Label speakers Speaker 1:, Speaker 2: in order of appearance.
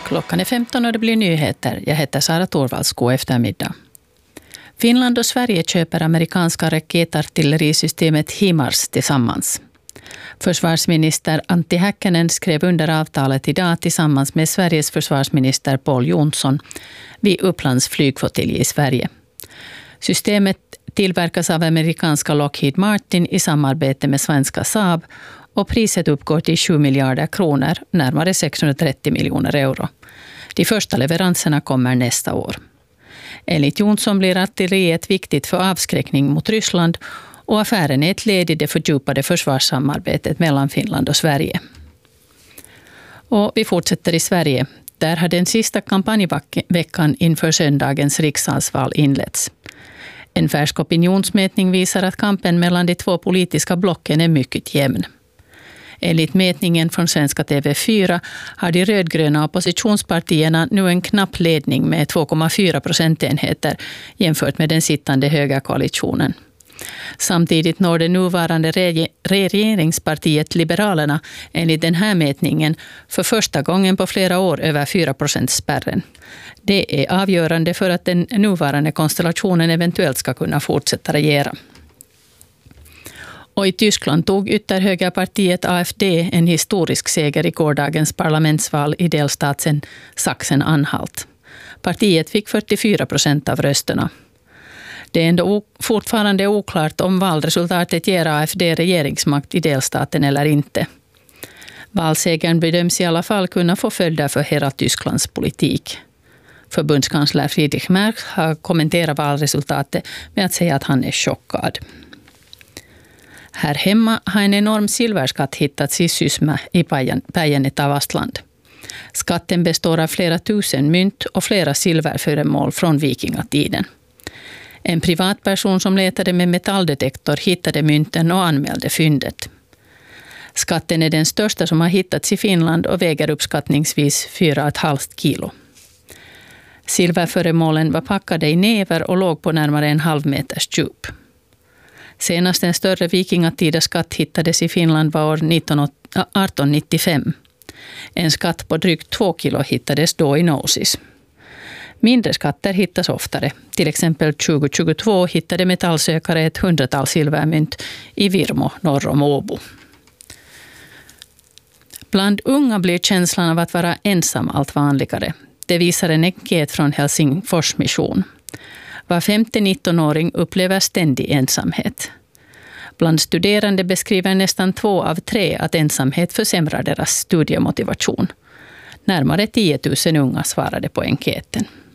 Speaker 1: Klockan är 15 och det blir nyheter. Jag heter Sara Torvalds. God eftermiddag. Finland och Sverige köper amerikanska raketartillerisystemet HIMARS tillsammans. Försvarsminister Antti Häkkänen skrev under avtalet idag tillsammans med Sveriges försvarsminister Pål Jonsson vid Upplands flygflottilj i Sverige. Systemet tillverkas av amerikanska Lockheed Martin i samarbete med svenska Saab och priset uppgår till 7 miljarder kronor, närmare 630 miljoner euro. De första leveranserna kommer nästa år. Enligt Jonsson blir artilleriet viktigt för avskräckning mot Ryssland och affären är ett led i det fördjupade försvarssamarbetet mellan Finland och Sverige. Och vi fortsätter i Sverige. Där har den sista kampanjveckan inför söndagens riksdagsval inletts. En färsk opinionsmätning visar att kampen mellan de två politiska blocken är mycket jämn. Enligt mätningen från svenska TV4 har de rödgröna oppositionspartierna nu en knapp ledning med 2,4 procentenheter jämfört med den sittande högerkoalitionen. Samtidigt når det nuvarande regeringspartiet Liberalerna enligt den här mätningen för första gången på flera år över 4%-spärren. Det är avgörande för att den nuvarande konstellationen eventuellt ska kunna fortsätta regera. Och i Tyskland tog ytterhögerpartiet AfD en historisk seger i gårdagens parlamentsval i delstaten Sachsen-Anhalt. Partiet fick 44% av rösterna. Det är ändå fortfarande oklart om valresultatet ger AfD regeringsmakt i delstaten eller inte. Valsegern bedöms i alla fall kunna få följder för hela Tysklands politik. Förbundskansler Friedrich Merz har kommenterat valresultatet med att säga att han är chockad. Här hemma har en enorm silverskatt hittats i Sysmä i Päijänne-Tavastland. Skatten består av flera tusen mynt och flera silverföremål från vikingatiden. En privatperson som letade med metalldetektor hittade mynten och anmälde fyndet. Skatten är den största som har hittats i Finland och väger uppskattningsvis 4,5 kilo. Silverföremålen var packade i näver och låg på närmare 1,5 meters djup. Senast en större vikingatida skatt hittades i Finland var år 1895. En skatt på drygt 2 kilo hittades då i Nousis. Mindre skatter hittas oftare. Till exempel 2022 hittade metallsökare ett 100-tal silvermynt i Virmo norr om Åbo. Bland unga blir känslan av att vara ensam allt vanligare. Det visar en enkät från Helsingfors mission. Var 50-19-åring upplever ständig ensamhet. Bland studerande beskriver nästan 2 av 3 att ensamhet försämrar deras studiemotivation. Närmare 10 000 unga svarade på enkäten.